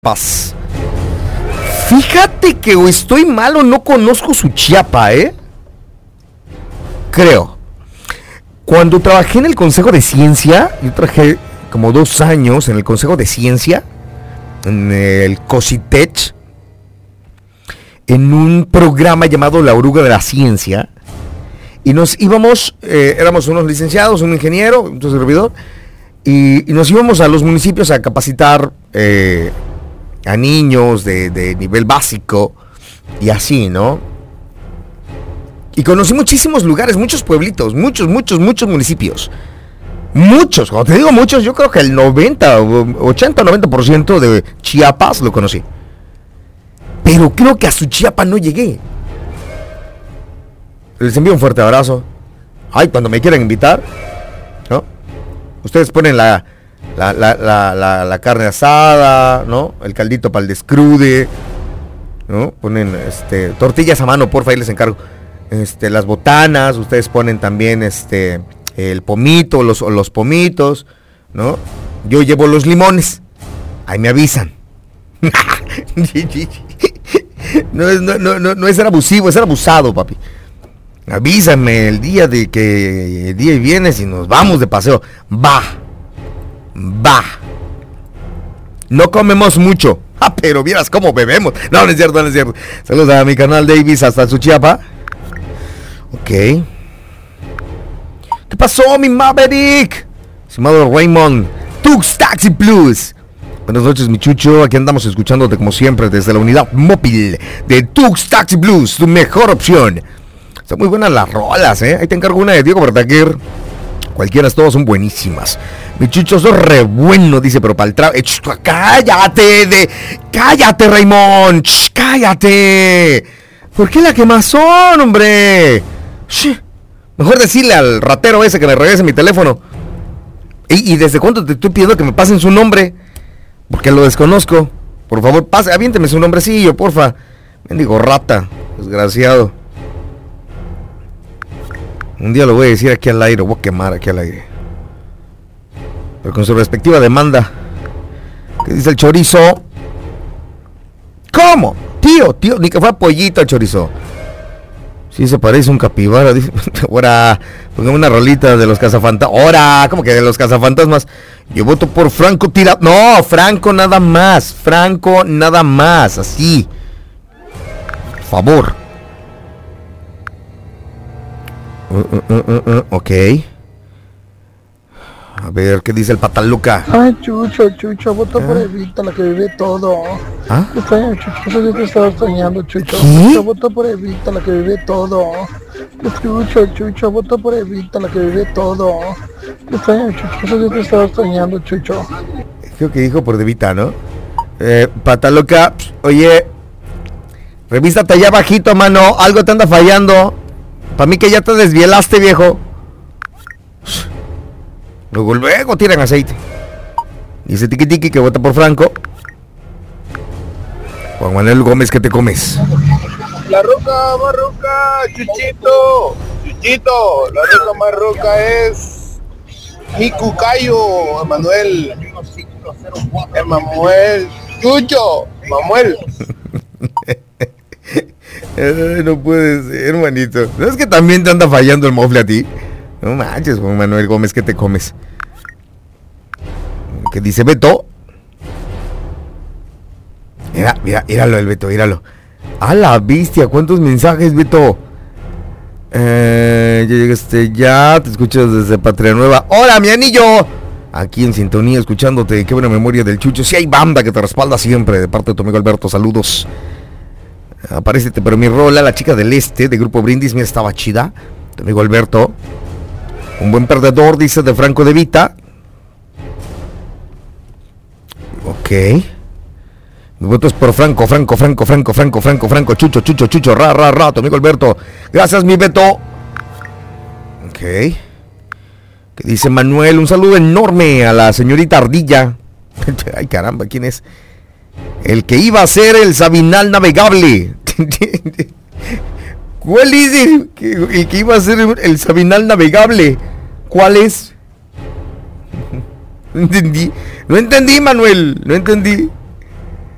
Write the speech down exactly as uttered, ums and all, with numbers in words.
Paz. Fíjate que o estoy mal o no conozco su Chiapa, ¿eh? Creo. Cuando trabajé en el Consejo de Ciencia, yo trabajé como dos años en el Consejo de Ciencia, en el COSITECH, en un programa llamado La Oruga de la Ciencia, y nos íbamos, eh, éramos unos licenciados, un ingeniero, un servidor, y, y nos íbamos a los municipios a capacitar eh, a niños de, de nivel básico y así, ¿no? Y conocí muchísimos lugares, muchos pueblitos, muchos, muchos, muchos municipios. Muchos, cuando te digo muchos, yo creo que el noventa, ochenta, noventa por ciento de Chiapas lo conocí. Pero creo que a su Chiapa no llegué. Les envío un fuerte abrazo. Ay, cuando me quieran invitar, ¿no? Ustedes ponen la... La, la, la, la, la carne asada, ¿no? El caldito para el descrude, ¿no? Ponen este, tortillas a mano, porfa, ahí les encargo. Este, las botanas, ustedes ponen también este, el pomito, los, los pomitos, ¿no? Yo llevo los limones, ahí me avisan. no, es, no, no, no, no es ser abusivo, es ser abusado, papi. Avísame el día de que el día vienes y nos vamos de paseo. Va. Va. No comemos mucho. Ah, pero vieras cómo bebemos. No, no es cierto, no es cierto. Saludos a mi canal Davis hasta su Chiapa. Ok. ¿Qué pasó, mi Maverick? Estimado Raymond. Tux Taxi Plus. Buenas noches, mi chucho. Aquí andamos escuchándote como siempre desde la unidad móvil de Tux Taxi Plus, tu mejor opción. Están muy buenas las rolas, ¿eh? Ahí te encargo una de Diego Verdaguer. Cualquiera, todas son buenísimas. Mi chucho, sos re bueno, dice, pero para el trago. Eh, cállate, de. Cállate, Raymond. Ch, cállate. ¿Por qué la quemazón, hombre? Ch, mejor decirle al ratero ese que me regrese mi teléfono. ¿Y, y desde cuándo te estoy pidiendo que me pasen su nombre? Porque lo desconozco. Por favor, pase, aviénteme su nombrecillo, porfa. Mendigo rata, desgraciado. Un día lo voy a decir aquí al aire, lo voy a quemar aquí al aire. Pero con su respectiva demanda. ¿Qué dice el chorizo? ¿Cómo? Tío, tío, ni que fuera pollito el chorizo. Sí se parece un capibara. Dice, ahora, pongamos una rolita de los cazafantasmas. Ahora, ¿cómo que de los cazafantasmas? Yo voto por Franco Tira. No, Franco nada más. Franco nada más, así. Por favor. Uh, uh, uh, uh, uh, ok. A ver, ¿qué dice el Pataluca? Ay, Chucho, Chucho, voto ¿Ah? por Evita, la que vive todo. ¿Ah? Te extraño, Chucho, yo te estaba extrañando, Chucho. ¿Qué? Yo voto por Evita, la que vive todo. Te escucho, Chucho, voto por Evita, la que vive todo. Te extraño, Chucho, yo te estaba extrañando, Chucho. Creo que dijo por Evita, ¿no? Eh, Pataluca, oye, revísate allá bajito, mano, algo te anda fallando. Para mí que ya te desvielaste, viejo. Luego, luego tiran aceite. Dice Tiki Tiki que vota por Franco. Juan Manuel Gómez, ¿qué te comes? La roca más roca, Chuchito. Chuchito, la roca más roca es mi cucayo, Emanuel. Emanuel. Chucho, Manuel. No puede ser, hermanito. ¿No es que también te anda fallando el mofle a ti? No manches, Juan Manuel Gómez, ¿qué te comes? ¿Qué dice Beto? Mira, mira, míralo el Beto, míralo. ¡A la bestia! ¿Cuántos mensajes, Beto? Eh, ya llegaste ya, te escuchas desde Patria Nueva. ¡Hola, mi anillo! Aquí en sintonía, escuchándote. Qué buena memoria del Chucho. Sí hay banda que te respalda siempre, de parte de tu amigo Alberto. Saludos. Aparécete, pero mi rola, la chica del este, de Grupo Brindis, mira, estaba chida. Tu amigo Alberto. Un buen perdedor, dice, de Franco de Vita. Ok. Mi voto es por Franco, Franco, Franco, Franco, Franco, Franco, Franco, Chucho, Chucho, Chucho, ra, ra, ra, tu amigo Alberto. Gracias, mi Beto. Ok. ¿Qué dice Manuel? Un saludo enorme a la señorita Ardilla. Ay, caramba, ¿quién es? El que iba a ser el Sabinal navegable. ¿Cuál es el que, el que iba a ser el Sabinal navegable? ¿Cuál es? No entendí. No entendí, Manuel. No entendí.